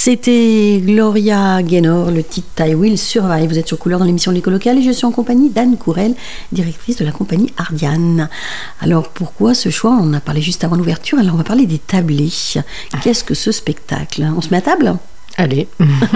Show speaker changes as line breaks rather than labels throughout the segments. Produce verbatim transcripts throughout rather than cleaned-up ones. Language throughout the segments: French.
C'était Gloria Gaynor, le titre I Will Survive. Vous êtes sur Couleur dans l'émission de l'école locale et je suis en compagnie d'Anne Courel, directrice de la compagnie Ardiane. Alors pourquoi ce choix? On en a parlé juste avant l'ouverture, alors on va parler des tablés. Qu'est-ce que ce spectacle? On se met à table?
Allez.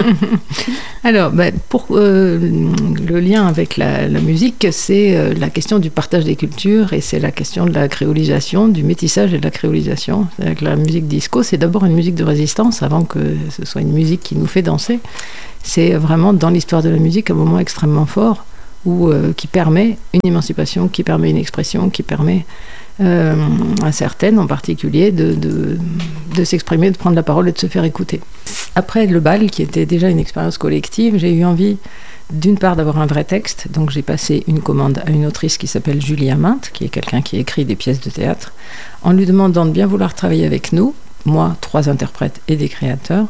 Alors, ben, pour euh, le lien avec la, la musique, c'est euh, la question du partage des cultures et c'est la question de la créolisation, du métissage et de la créolisation. Avec la musique disco, c'est d'abord une musique de résistance avant que ce soit une musique qui nous fait danser. C'est vraiment dans l'histoire de la musique un moment extrêmement fort où, euh, qui permet une émancipation, qui permet une expression, qui permet euh, à certaines en particulier de, de, de s'exprimer, de prendre la parole et de se faire écouter. Après le bal, qui était déjà une expérience collective, j'ai eu envie d'une part d'avoir un vrai texte, donc j'ai passé une commande à une autrice qui s'appelle Julie Aminte, qui est quelqu'un qui écrit des pièces de théâtre, en lui demandant de bien vouloir travailler avec nous, moi, trois interprètes et des créateurs,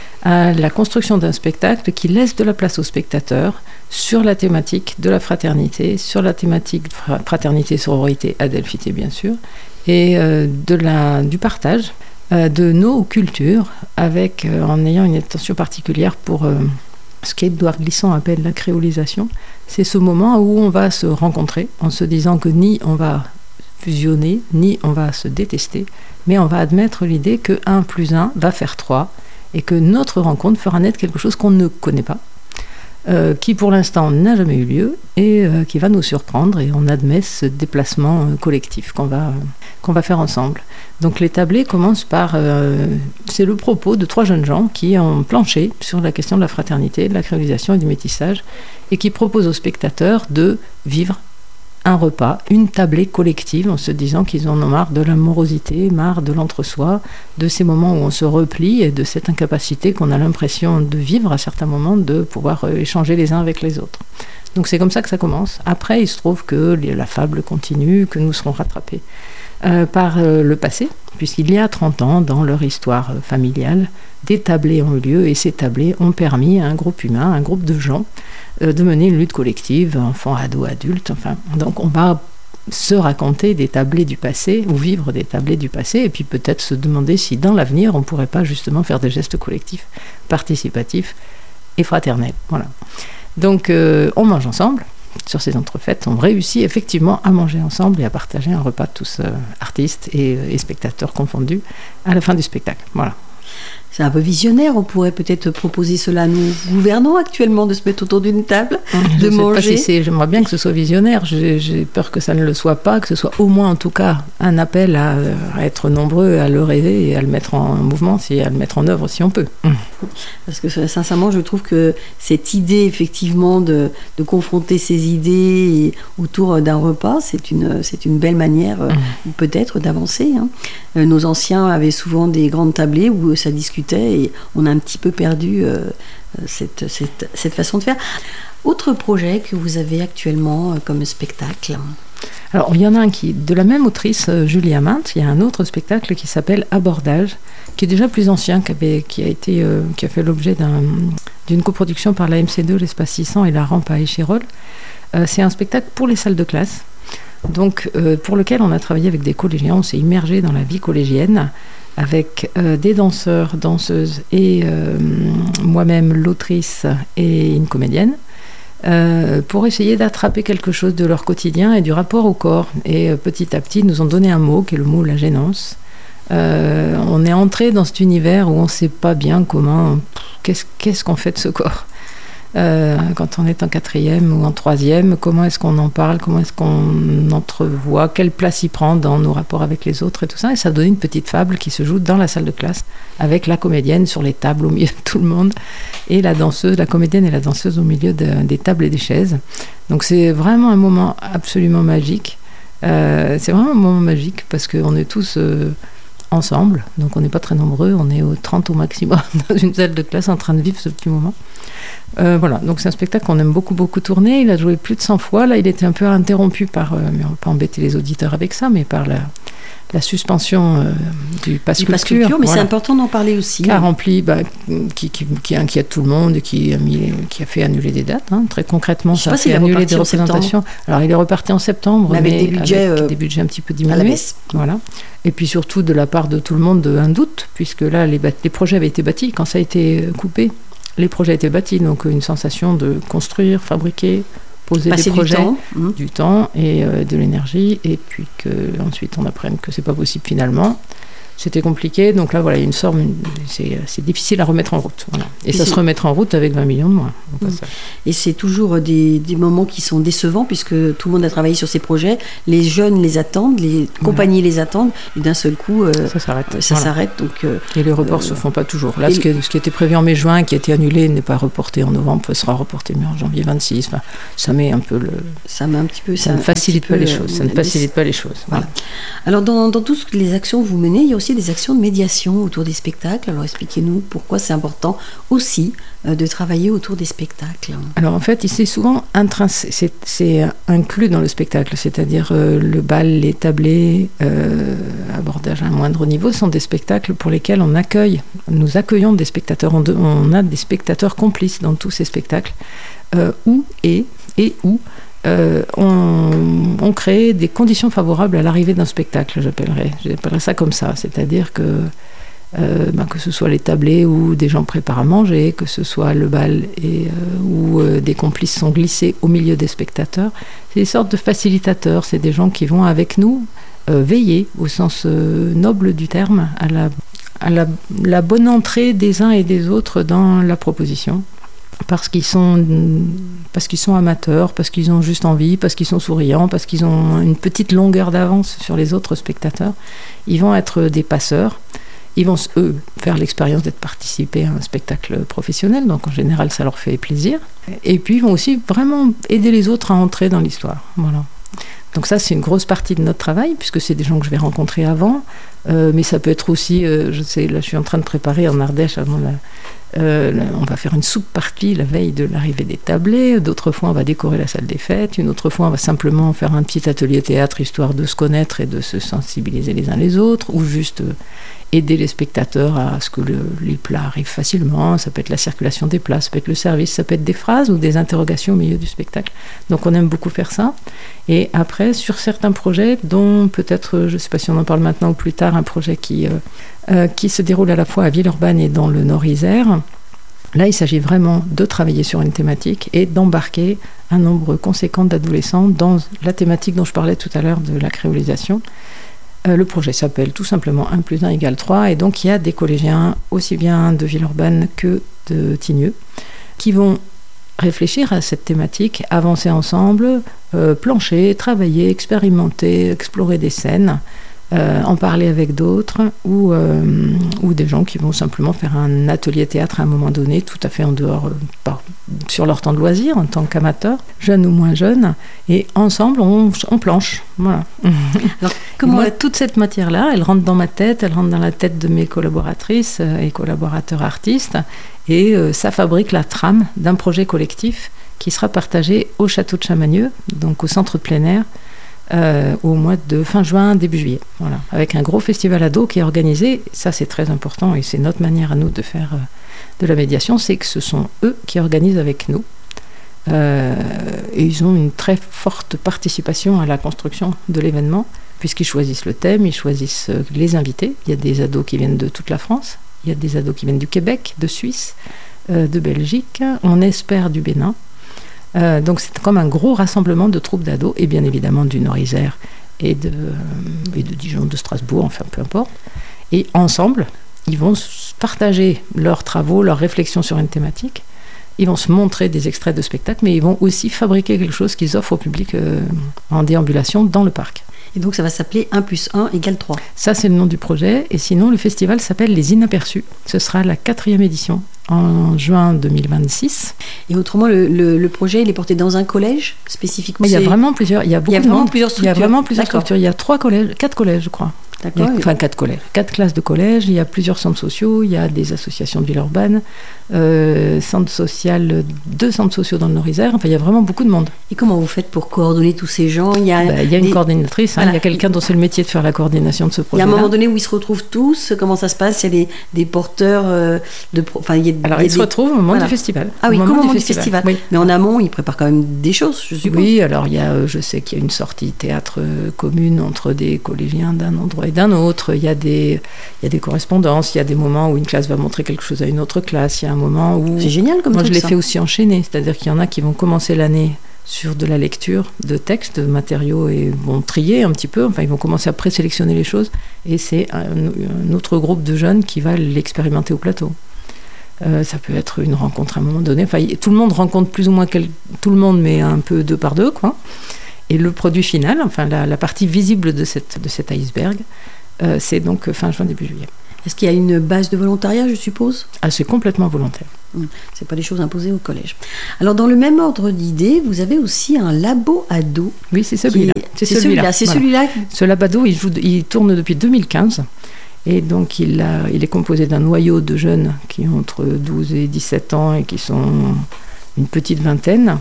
à la construction d'un spectacle qui laisse de la place aux spectateurs sur la thématique de la fraternité, sur la thématique fraternité, sororité, adelphité bien sûr, et euh, de la, du partage euh, de nos cultures, avec, euh, en ayant une attention particulière pour euh, ce qu'Édouard Glissant appelle la créolisation. C'est ce moment où on va se rencontrer en se disant que ni on va fusionner, ni on va se détester, mais on va admettre l'idée que un plus un va faire trois, et que notre rencontre fera naître quelque chose qu'on ne connaît pas, euh, qui pour l'instant n'a jamais eu lieu, et euh, qui va nous surprendre, et on admet ce déplacement euh, collectif qu'on va, euh, qu'on va faire ensemble. Donc les tablés commencent par... Euh, c'est le propos de trois jeunes gens qui ont planché sur la question de la fraternité, de la créolisation et du métissage, et qui proposent aux spectateurs de vivre un repas, une tablée collective, en se disant qu'ils en ont marre de la morosité, marre de l'entre-soi, de ces moments où on se replie et de cette incapacité qu'on a l'impression de vivre à certains moments, de pouvoir échanger les uns avec les autres. Donc c'est comme ça que ça commence. Après, il se trouve que la fable continue, que nous serons rattrapés euh, par euh, le passé, puisqu'il y a trente ans, dans leur histoire familiale, des tablés ont eu lieu et ces tablés ont permis à un groupe humain, à un groupe de gens, de mener une lutte collective, enfants, ados, adultes, enfin, donc on va se raconter des tablés du passé ou vivre des tablés du passé et puis peut-être se demander si dans l'avenir on ne pourrait pas justement faire des gestes collectifs, participatifs et fraternels. Voilà. Donc euh, on mange ensemble sur ces entrefaites, on réussit effectivement à manger ensemble et à partager un repas tous euh, artistes et, et spectateurs confondus à la fin du spectacle. Voilà.
C'est un peu visionnaire, on pourrait peut-être proposer cela à nos gouvernants actuellement, de se mettre autour d'une table, de
je
manger.
Sais pas si c'est, j'aimerais bien que ce soit visionnaire, j'ai, j'ai peur que ça ne le soit pas, que ce soit au moins en tout cas un appel à, à être nombreux, à le rêver et à le mettre en mouvement, si, à le mettre en œuvre si on peut.
Parce que sincèrement, je trouve que cette idée effectivement de, de confronter ces idées autour d'un repas, c'est une, c'est une belle manière mmh. peut-être d'avancer. Hein. Nos anciens avaient souvent des grandes tablées où ça discutait et on a un petit peu perdu euh, cette, cette, cette façon de faire. Autre projet que vous avez actuellement euh, comme spectacle?
Alors, il y en a un qui, de la même autrice, Julie Aminte, il y a un autre spectacle qui s'appelle Abordage, qui est déjà plus ancien, qui, avait, qui, a, été, euh, qui a fait l'objet d'un, d'une coproduction par la M C deux, l'Espace six cents et la Rampe à Échirol. Euh, c'est un spectacle pour les salles de classe, donc euh, pour lequel on a travaillé avec des collégiens, on s'est immergé dans la vie collégienne, avec euh, des danseurs, danseuses et euh, moi-même, l'autrice et une comédienne, euh, pour essayer d'attraper quelque chose de leur quotidien et du rapport au corps. Et euh, petit à petit, ils nous ont donné un mot, qui est le mot la gênance. Euh, on est entré dans cet univers où on ne sait pas bien comment, qu'est-ce, qu'est-ce qu'on fait de ce corps. Euh, quand on est en quatrième ou en troisième, comment est-ce qu'on en parle, comment est-ce qu'on entrevoit, quelle place il prend dans nos rapports avec les autres et tout ça. Et ça donne une petite fable qui se joue dans la salle de classe avec la comédienne sur les tables au milieu de tout le monde et la danseuse, la comédienne et la danseuse au milieu de, des tables et des chaises. Donc c'est vraiment un moment absolument magique. Euh, c'est vraiment un moment magique parce qu'on est tous... Euh, ensemble, donc on n'est pas très nombreux, on est au trente au maximum dans une salle de classe en train de vivre ce petit moment. Euh, voilà, donc c'est un spectacle qu'on aime beaucoup beaucoup tourner, il a joué plus de cent fois, là il était un peu interrompu par, euh, mais on va pas embêter les auditeurs avec ça, mais par la, la suspension euh, du pass
du
culture.
Pass culture, mais
voilà.
C'est important d'en parler aussi.
Qui a rempli, bah, qui, qui, qui inquiète tout le monde, et qui a, mis, qui a fait annuler des dates. Hein. Très concrètement, ça a fait annuler des représentations. Alors, il est reparti en septembre, mais,
mais avec,
mais
des, budgets,
avec
euh,
des budgets un petit peu diminués.
À la baisse.
Voilà. Et puis surtout, de la part de tout le monde, un doute, puisque là, les, les projets avaient été bâtis. Quand ça a été coupé, les projets étaient bâtis. Donc, une sensation de construire, fabriquer, poser
Passer
des projets,
du temps, mmh.
du temps et euh, de l'énergie, et puis qu'ensuite on apprenne que c'est pas possible finalement. C'était compliqué, donc là voilà, il y a une sorte, c'est, c'est difficile à remettre en route. Voilà. Et, et ça se remettra en route avec vingt millions de moins.
Mmh. Et c'est toujours des, des moments qui sont décevants, puisque tout le monde a travaillé sur ces projets, les jeunes les attendent, les voilà. compagnies les attendent, et d'un seul coup, euh, ça s'arrête. Ça voilà. s'arrête donc, euh, et
les reports ne euh, se font pas toujours. Là, ce qui, ce qui était prévu en mai-juin, qui a été annulé, n'est pas reporté en novembre, sera reporté en janvier vingt-six. Enfin, ça met un peu le...
Ça met un petit peu...
Ça, ça ne facilite pas les choses. Ça ne facilite pas les choses.
Voilà. Alors, dans, dans toutes les actions que vous menez, il y a aussi des actions de médiation autour des spectacles. Alors expliquez-nous pourquoi c'est important aussi euh, de travailler autour des spectacles.
Alors en fait, c'est souvent intrinsèque, c'est, c'est inclus dans le spectacle, c'est-à-dire euh, le bal, les tablés, euh, abordage à un moindre niveau, sont des spectacles pour lesquels on accueille, nous accueillons des spectateurs, on, de, on a des spectateurs complices dans tous ces spectacles, euh, où et, et où Euh, on, on crée des conditions favorables à l'arrivée d'un spectacle, j'appellerais, j'appellerais ça comme ça, c'est-à-dire que, euh, ben, que ce soit les tablés où des gens préparent à manger, que ce soit le bal et, euh, où euh, des complices sont glissés au milieu des spectateurs, c'est des sortes de facilitateurs, c'est des gens qui vont avec nous euh, veiller, au sens euh, noble du terme, à, la, à la, la bonne entrée des uns et des autres dans la proposition. Parce qu'ils sont, parce qu'ils sont amateurs, parce qu'ils ont juste envie, parce qu'ils sont souriants, parce qu'ils ont une petite longueur d'avance sur les autres spectateurs. Ils vont être des passeurs. Ils vont, eux, faire l'expérience d'être participés à un spectacle professionnel, donc en général, ça leur fait plaisir. Et puis, ils vont aussi vraiment aider les autres à entrer dans l'histoire. Voilà. Donc ça, c'est une grosse partie de notre travail, puisque c'est des gens que je vais rencontrer avant, euh, mais ça peut être aussi, euh, je sais, là, je suis en train de préparer en Ardèche avant la... Euh, on va faire une soupe partie la veille de l'arrivée des tablés, d'autres fois on va décorer la salle des fêtes, une autre fois on va simplement faire un petit atelier théâtre histoire de se connaître et de se sensibiliser les uns les autres, ou juste euh, aider les spectateurs à ce que le, les plats arrivent facilement. Ça peut être la circulation des plats, ça peut être le service, ça peut être des phrases ou des interrogations au milieu du spectacle. Donc on aime beaucoup faire ça. Et après, sur certains projets, dont peut-être, je ne sais pas si on en parle maintenant ou plus tard, un projet qui, euh, euh, qui se déroule à la fois à Villeurbanne et dans le Nord-Isère, là il s'agit vraiment de travailler sur une thématique et d'embarquer un nombre conséquent d'adolescents dans la thématique dont je parlais tout à l'heure de la créolisation. Euh, le projet s'appelle tout simplement un plus un égale trois, et donc il y a des collégiens aussi bien de Villeurbanne que de Tignieu qui vont réfléchir à cette thématique, avancer ensemble, euh, plancher, travailler, expérimenter, explorer des scènes, euh, en parler avec d'autres, ou, euh, ou des gens qui vont simplement faire un atelier théâtre à un moment donné, tout à fait en dehors, euh, par, sur leur temps de loisir, en tant qu'amateurs, jeunes ou moins jeunes, et ensemble on, on planche. Voilà. Alors, comment moi, toute cette matière-là, elle rentre dans ma tête, elle rentre dans la tête de mes collaboratrices et collaborateurs artistes, et euh, ça fabrique la trame d'un projet collectif qui sera partagé au château de Chamagneux, donc au centre de plein air, euh, au mois de fin juin, début juillet. Voilà. Avec un gros festival ado qui est organisé. Ça, c'est très important, et c'est notre manière à nous de faire euh, de la médiation, c'est que ce sont eux qui organisent avec nous. Euh, et ils ont une très forte participation à la construction de l'événement, puisqu'ils choisissent le thème, ils choisissent euh, les invités. Il y a des ados qui viennent de toute la France. Il y a des ados qui viennent du Québec, de Suisse, euh, de Belgique, on espère du Bénin. Euh, donc c'est comme un gros rassemblement de troupes d'ados, et bien évidemment du Nord-Isère et de, et de Dijon, de Strasbourg, enfin peu importe. Et ensemble, ils vont partager leurs travaux, leurs réflexions sur une thématique. Ils vont se montrer des extraits de spectacles, mais ils vont aussi fabriquer quelque chose qu'ils offrent au public euh, en déambulation dans le parc.
Et donc ça va s'appeler un plus un égale trois.
Ça, c'est le nom du projet. Et sinon, le festival s'appelle Les Inaperçus. Ce sera la quatrième édition en juin deux mille vingt-six.
Et autrement, le, le, le projet, il est porté dans un collège spécifiquement?
Il y a vraiment plusieurs. Il y a, beaucoup
il y a
de
vraiment
monde.
plusieurs structures.
Il y a vraiment plusieurs
D'accord.
structures. Il y a trois collèges, quatre collèges, je crois.
D'accord.
Il y a, enfin, quatre collèges, quatre classes de collège. Il y a plusieurs centres sociaux. Il y a des associations de Villeurbanne, euh, centre social, deux centres sociaux dans le Nord-Isère. Enfin, il y a vraiment beaucoup de monde.
Et comment vous faites pour coordonner tous ces gens? Il y a,
ben, il y a une
des...
coordinatrice. Hein, voilà. Il y a quelqu'un dont c'est le métier de faire la coordination de ce projet.
Il y a un moment donné où ils se retrouvent tous. Comment ça se passe? Il y a des, des porteurs euh, de. Enfin, il y a,
Alors,
il y a
ils
des...
se retrouvent au moment voilà. du festival.
Ah oui,
au
comme
moment
au moment
du
du
festival.
festival. Oui. Mais en amont, ils préparent quand même des choses, je suppose.
Oui, alors il y a, je sais qu'il y a une sortie théâtre commune entre des collégiens d'un endroit et d'un autre. Il y a des, il y a des correspondances. Il y a des moments où une classe va montrer quelque chose à une autre classe. Il y a un moment où.
C'est génial comme
Moi,
truc,
je l'ai
ça.
fait aussi enchaîner. C'est-à-dire qu'il y en a qui vont commencer l'année sur de la lecture de textes, de matériaux et vont trier un petit peu. Enfin, ils vont commencer à présélectionner les choses. Et c'est un, un autre groupe de jeunes qui va l'expérimenter au plateau. Euh, ça peut être une rencontre à un moment donné. Enfin, tout le monde rencontre plus ou moins quel, tout le monde, mais un peu deux par deux, quoi. Et le produit final, enfin la, la partie visible de, cette, de cet iceberg, euh, c'est donc fin juin, début juillet.
Est-ce qu'il y a une base de volontariat, je suppose?
Ah, c'est complètement volontaire.
Hum, c'est pas des choses imposées au collège. Alors, dans le même ordre d'idées, vous avez aussi un labo ado.
Oui, c'est celui-là.
Est...
C'est,
c'est
celui-là.
celui-là. C'est
voilà.
celui-là.
Ce labo ado, il, joue, il tourne depuis deux mille quinze. Et donc, il, a, il est composé d'un noyau de jeunes qui ont entre douze et dix-sept ans et qui sont une petite vingtaine.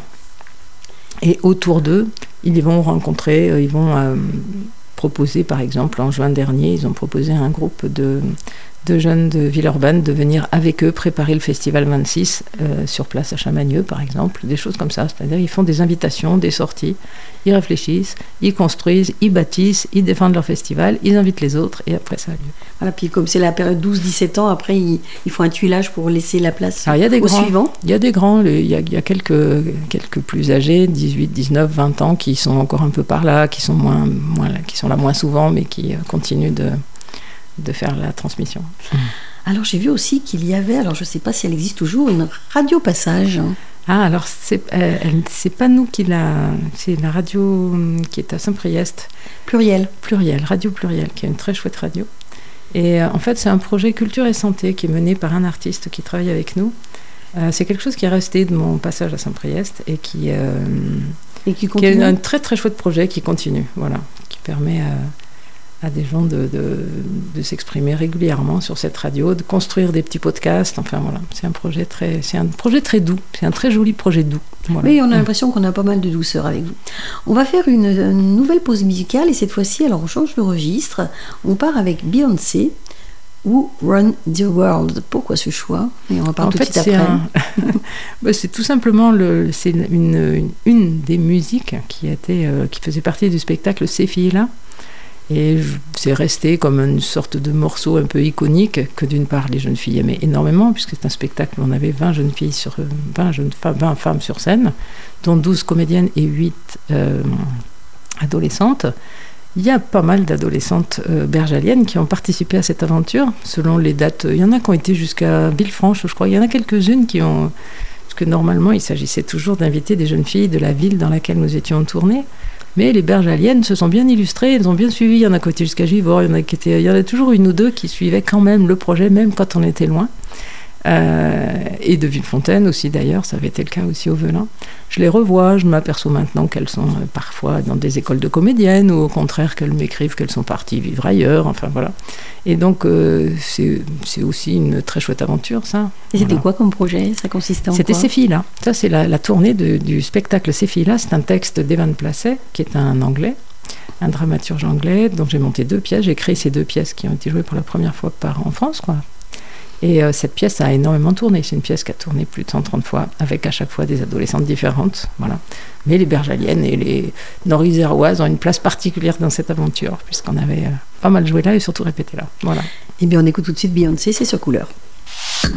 Et autour d'eux, ils vont rencontrer, ils vont euh, proposer, par exemple, en juin dernier, ils ont proposé à un groupe de, de jeunes de Villeurbanne de venir avec eux préparer le Festival vingt-six euh, sur place à Chamagneux, par exemple, des choses comme ça. C'est-à-dire ils font des invitations, des sorties, ils réfléchissent, ils construisent, ils bâtissent, ils défendent leur festival, ils invitent les autres et après ça a lieu.
Voilà, puis comme c'est la période douze dix-sept ans, après ils, ils font un tuilage pour laisser la place
Alors, il y a des
aux
grands,
suivants.
Il y a des grands, il y a, il y a quelques, quelques plus âgés, dix-huit, dix-neuf, vingt ans, qui sont encore un peu par là, qui sont, moins, moins, qui sont là moins souvent, mais qui continuent de... de faire la transmission.
Alors j'ai vu aussi qu'il y avait, alors je ne sais pas si elle existe toujours, une radio passage.
Ah, alors c'est, euh, c'est pas nous qui l'a, c'est la radio qui est à Saint-Priest.
Pluriel.
Pluriel, Radio Pluriel, qui est une très chouette radio. Et euh, en fait c'est un projet culture et santé qui est mené par un artiste qui travaille avec nous. Euh, c'est quelque chose qui est resté de mon passage à Saint-Priest et qui, euh,
et qui,
qui est un très très chouette projet qui continue, voilà, qui permet à à des gens de, de, de s'exprimer régulièrement sur cette radio, de construire des petits podcasts. Enfin voilà, c'est un projet très, c'est un projet très doux, c'est un très joli projet doux. Voilà.
Oui, on a l'impression qu'on a pas mal de douceur avec vous. On va faire une, une nouvelle pause musicale et cette fois-ci, alors on change de registre. On part avec Beyoncé ou Run the World. Pourquoi ce choix? Et on va parler tout de suite après.
Un... bah, c'est tout simplement le, c'est une, une, une des musiques qui, a été, euh, qui faisait partie du spectacle Ces filles-là. Et c'est resté comme une sorte de morceau un peu iconique que d'une part les jeunes filles aimaient énormément, puisque c'est un spectacle où on avait vingt jeunes filles sur vingt, jeunes femmes, vingt femmes sur scène, dont douze comédiennes et huit euh, adolescentes. Il y a pas mal d'adolescentes euh, bergaliennes qui ont participé à cette aventure, selon les dates. Il y en a qui ont été jusqu'à Villefranche, je crois. Il y en a quelques-unes qui ont... Parce que normalement, il s'agissait toujours d'inviter des jeunes filles de la ville dans laquelle nous étions tournés. Mais les bergaliennes se sont bien illustrées, elles ont bien suivi. Il y en a qui étaient jusqu'à Givors, il y en a qui étaient, il y en a toujours une ou deux qui suivaient quand même le projet, même quand on était loin. Euh, et de Villefontaine aussi d'ailleurs, ça avait été le cas aussi au Velin. Je les revois, je m'aperçois maintenant qu'elles sont euh, parfois dans des écoles de comédiennes ou au contraire qu'elles m'écrivent qu'elles sont parties vivre ailleurs, enfin voilà. Et donc euh, c'est, c'est aussi une très chouette aventure ça.
Et c'était
voilà.
Quoi comme projet? Ça consistait en
C'était
quoi?
Ces filles-là. Ça c'est la, la tournée de, du spectacle Ces filles-là. C'est un texte d'Evan Placet qui est un anglais, un dramaturge anglais dont j'ai monté deux pièces. J'ai créé ces deux pièces qui ont été jouées pour la première fois par en France quoi. Et euh, cette pièce a énormément tourné. C'est une pièce qui a tourné plus de cent trente fois, avec à chaque fois des adolescentes différentes. Voilà. Mais les bergaliennes et les nord-iséroises ont une place particulière dans cette aventure, puisqu'on avait euh, pas mal joué là et surtout répété là. Voilà.
Eh bien, on écoute tout de suite Beyoncé, c'est sur Couleur.